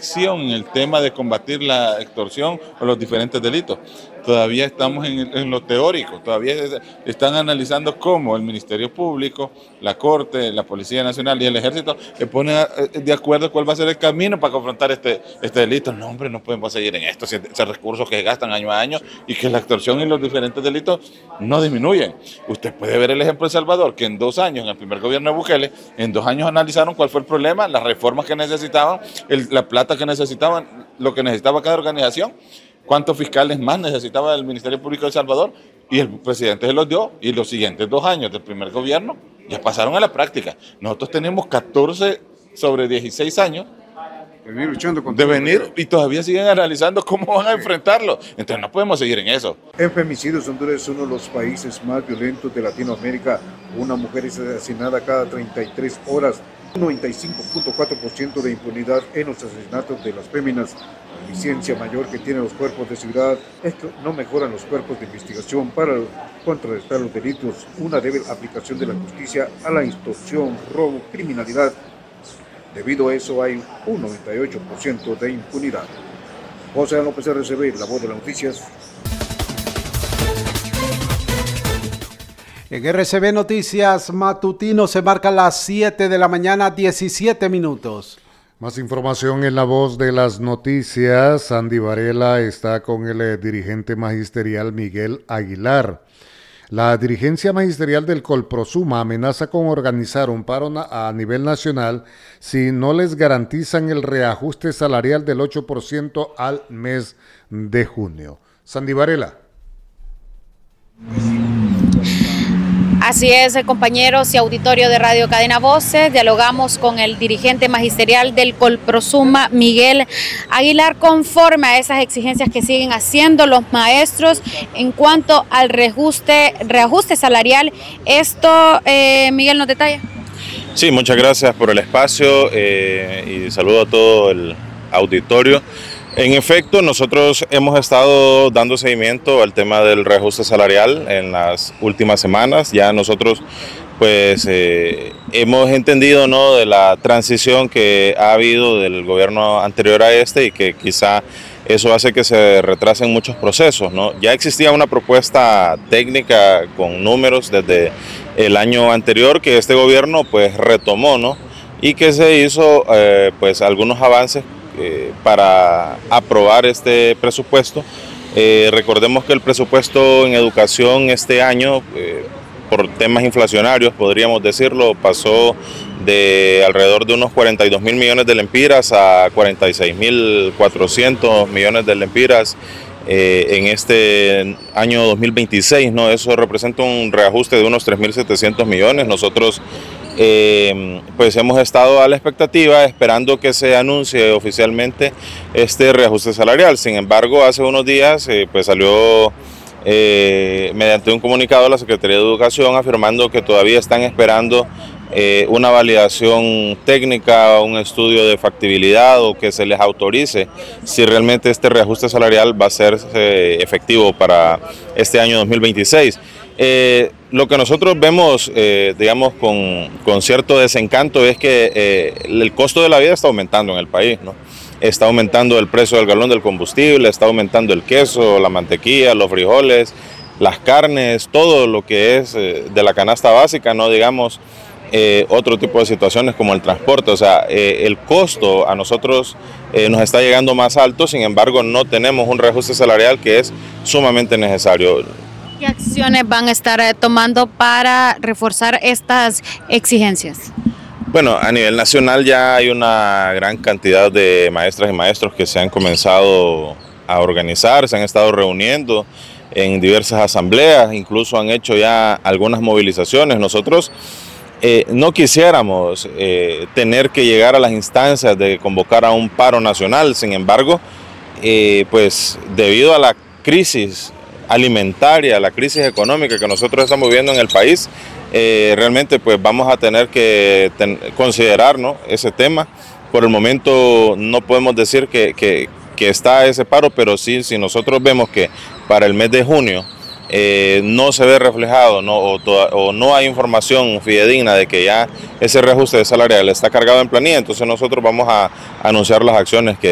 acción en el tema de combatir la extorsión o los diferentes delitos. Todavía estamos en lo teórico, todavía están analizando cómo el Ministerio Público, la Corte, la Policía Nacional y el Ejército se ponen de acuerdo cuál va a ser el camino para confrontar este delito. No, hombre, no podemos seguir en esto, esos recursos que gastan año a año y que la extorsión y los diferentes delitos no disminuyen. Usted puede ver el ejemplo de El Salvador, que en 2 años, en el primer gobierno de Bukele, en 2 años analizaron cuál fue el problema, las reformas que necesitaban, la plata que necesitaban, lo que necesitaba cada organización, cuántos fiscales más necesitaba el Ministerio Público de El Salvador, y el presidente se los dio, y los siguientes 2 años del primer gobierno ya pasaron a la práctica. Nosotros tenemos 14 sobre 16 años de venir y todavía siguen analizando cómo van a enfrentarlo. Entonces no podemos seguir en eso. En femicidios, Honduras es uno de los países más violentos de Latinoamérica. Una mujer es asesinada cada 33 horas. 95.4% de impunidad en los asesinatos de las féminas. La eficiencia mayor que tienen los cuerpos de seguridad es que no mejoran los cuerpos de investigación para contrarrestar los delitos. Una débil aplicación de la justicia a la extorsión, robo, criminalidad. Debido a eso hay un 98% de impunidad. José López RCB, La Voz de las Noticias. En RCB Noticias Matutino se marcan las 7 de la mañana, 17 minutos. Más información en La Voz de las Noticias. Sandy Varela está con el dirigente magisterial Miguel Aguilar. La dirigencia magisterial del Colprosuma amenaza con organizar un paro a nivel nacional si no les garantizan el reajuste salarial del 8% al mes de junio. Sandy Varela. Así es, compañeros y auditorio de Radio Cadena Voces, dialogamos con el dirigente magisterial del Colprosuma, Miguel Aguilar, conforme a esas exigencias que siguen haciendo los maestros en cuanto al reajuste salarial. Esto, Miguel, ¿nos detalla? Sí, muchas gracias por el espacio y saludo a todo el auditorio. En efecto, nosotros hemos estado dando seguimiento al tema del reajuste salarial en las últimas semanas. Ya nosotros pues hemos entendido, ¿no?, de la transición que ha habido del gobierno anterior a este y que quizá eso hace que se retrasen muchos procesos, ¿no? Ya existía una propuesta técnica con números desde el año anterior que este gobierno pues retomó, ¿no?, y que se hizo pues algunos avances para aprobar este presupuesto. Recordemos que el presupuesto en educación este año, por temas inflacionarios, podríamos decirlo, pasó de alrededor de unos 42.000 millones de lempiras a 46.400 millones de lempiras en este año 2026, ¿no? Eso representa un reajuste de unos 3.700 millones. Nosotros pues hemos estado a la expectativa esperando que se anuncie oficialmente este reajuste salarial. Sin embargo, hace unos días pues salió mediante un comunicado de la Secretaría de Educación afirmando que todavía están esperando una validación técnica, un estudio de factibilidad o que se les autorice si realmente este reajuste salarial va a ser efectivo para este año 2026. Lo que nosotros vemos, digamos, con cierto desencanto es que el costo de la vida está aumentando en el país, ¿no? Está aumentando el precio del galón del combustible, está aumentando el queso, la mantequilla, los frijoles, las carnes, todo lo que es de la canasta básica, no digamos otro tipo de situaciones como el transporte. O sea, el costo a nosotros nos está llegando más alto, sin embargo no tenemos un reajuste salarial que es sumamente necesario. ¿Qué acciones van a estar tomando para reforzar estas exigencias? Bueno, a nivel nacional ya hay una gran cantidad de maestras y maestros que se han comenzado a organizar, se han estado reuniendo en diversas asambleas, incluso han hecho ya algunas movilizaciones. Nosotros no quisiéramos tener que llegar a las instancias de convocar a un paro nacional, sin embargo, pues debido a la crisis alimentaria, la crisis económica que nosotros estamos viviendo en el país, realmente pues vamos a tener que considerar, ¿no?, ese tema. Por el momento no podemos decir que está ese paro, pero sí, si nosotros vemos que para el mes de junio no se ve reflejado, ¿no?, o no hay información fidedigna de que ya ese reajuste salarial está cargado en planilla, entonces nosotros vamos a anunciar las acciones que